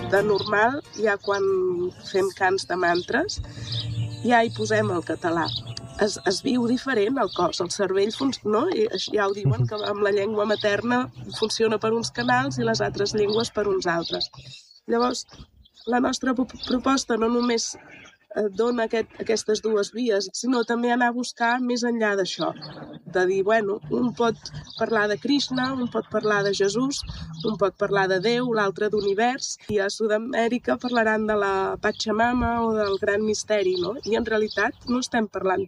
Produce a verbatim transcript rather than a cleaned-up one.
de normal, ja quan fem cants de mantres, ja hi posem el català. Es, es viu diferent el cos, el cervell, no? I ja ho diuen, que amb la llengua materna funciona per uns canals i les altres llengües per uns altres. Llavors, la nostra proposta no només dona aquest, aquestes dues vies, sinó també anar a buscar més enllà d'això, de dir, bueno, un pot parlar de Krishna, un pot parlar de Jesús, un pot parlar de Déu, l'altre d'univers, i a Sud-amèrica parlaran de la Pachamama o del gran misteri, no? I en realitat no estem parlant